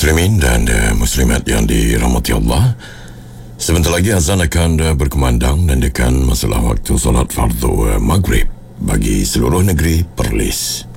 Muslimin dan muslimat yang dirahmati Allah, sebentar lagi azan akan berkumandang dan dekan masalah waktu solat fardu maghrib bagi seluruh negeri Perlis.